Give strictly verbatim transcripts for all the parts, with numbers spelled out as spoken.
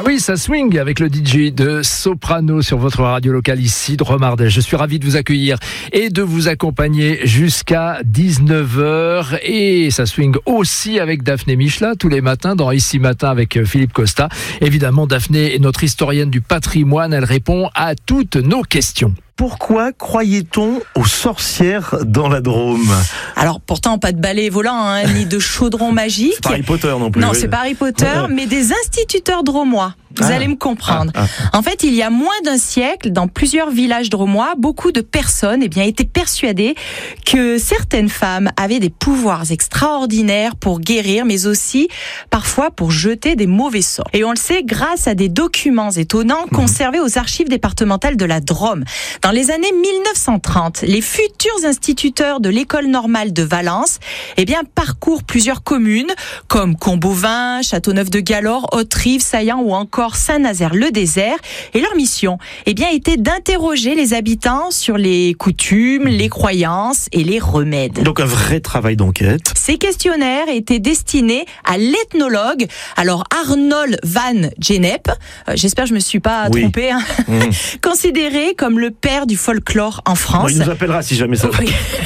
Oui, ça swing avec le D J de Soprano sur votre radio locale ici de Romardèche. Je suis ravi de vous accueillir et de vous accompagner jusqu'à dix-neuf heures. Et ça swing aussi avec Daphné Michela tous les matins dans Ici Matin avec Philippe Costa. Évidemment, Daphné est notre historienne du patrimoine. Elle répond à toutes nos questions. Pourquoi croyait-on aux sorcières dans la Drôme ? Alors pourtant pas de balai volant, hein, ni de chaudron magique. C'est pas Harry Potter non plus. Non, oui. c'est pas Harry Potter, Ouais. mais des instituteurs drômois. Vous Ah. allez me comprendre. Ah, ah. En fait, il y a moins d'un siècle, dans plusieurs villages drômois, beaucoup de personnes eh bien, étaient persuadées que certaines femmes avaient des pouvoirs extraordinaires pour guérir, mais aussi parfois pour jeter des mauvais sorts. Et on le sait grâce à des documents étonnants conservés aux archives départementales de la Drôme. Dans les années mille neuf cent trente, les futurs instituteurs de l'école normale de Valence eh bien, parcourent plusieurs communes comme Combeauvin, Châteauneuf-de-Galore, Haute-Rive, Saillant ou encore Saint-Nazaire-le-Désert. Et leur mission eh bien, était d'interroger les habitants sur les coutumes, les croyances et les remèdes. Donc un vrai travail d'enquête. Ces questionnaires étaient destinés à l'ethnologue, alors Arnold van Gennep, euh, j'espère que je me suis pas Oui. trompée, hein, Mmh. considéré comme le père du folklore en France. Bon, il nous appellera si jamais ça va. Oui.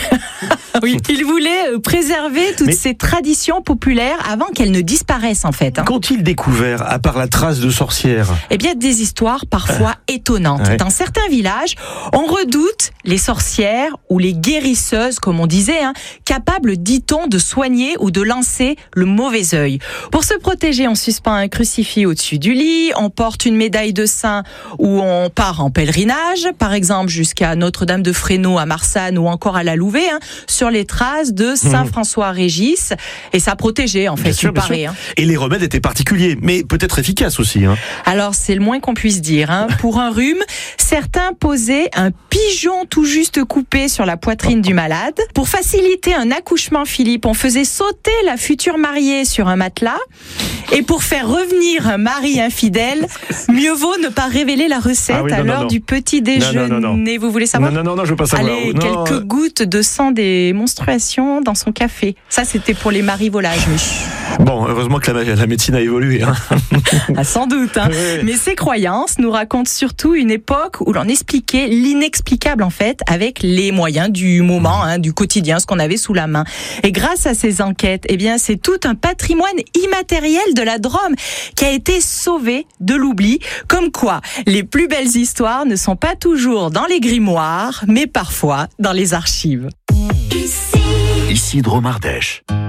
Oui, il voulait euh, préserver toutes Mais- ces traditions populaires avant qu'elles ne disparaissent en fait. Hein. Qu'ont-ils découvert, à part la trace de sorcières ? Eh bien, des histoires parfois étonnantes. Ouais. Dans certains villages, on redoute les sorcières ou les guérisseuses, comme on disait, hein, capables, dit-on, de soigner ou de lancer le mauvais œil. Pour se protéger, on suspend un crucifix au-dessus du lit, on porte une médaille de saint ou on part en pèlerinage, par exemple jusqu'à Notre-Dame de Fresno à Marsanne ou encore à la Louvet, hein, sur les traces de Saint François Régis. Et ça protégeait, en fait, Bien sûr, il bien paraît. sûr. Hein. Et les remèdes étaient particuliers, mais peut-être efficaces aussi. Hein. Alors, c'est le moins qu'on puisse dire. Hein. Pour un rhume, certains posaient un pigeon tout juste coupé sur la poitrine du malade. Pour faciliter un accouchement, Philippe, on faisait sauter la future mariée sur un matelas. Et pour faire revenir un mari infidèle, mieux vaut ne pas révéler la recette Ah oui, non, à non, l'heure non. du petit déjeuner. Non, non, non, Vous voulez savoir? Non, non, non, non, je veux pas savoir. Allez, Non, quelques euh, gouttes de sang des menstruations dans son café. Ça, c'était pour les maris volages. Mais chut. Bon, heureusement que la, la médecine a évolué. Hein. Ah, sans doute. Hein. Oui. Mais ces croyances nous racontent surtout une époque où l'on expliquait l'inexplicable en fait avec les moyens du moment, hein, du quotidien, ce qu'on avait sous la main. Et grâce à ces enquêtes, eh bien, c'est tout un patrimoine immatériel de la Drôme qui a été sauvé de l'oubli. Comme quoi, les plus belles histoires ne sont pas toujours dans les grimoires, mais parfois dans les archives. Ici Drôme Ardèche.